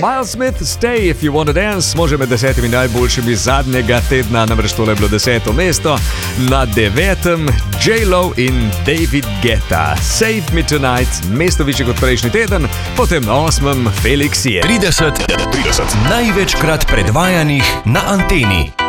Miles Smith, Stay If You Wanna Dance, smo že med 10 najboljšimi zadnjega tedna, namreč tole je bilo 10. mesto, na 9. J-Lo in David Guetta, Save Me Tonight, mesto višje kot prejšnji teden, potem na 8. Felix J. 30 največkrat predvajanih na Anteni.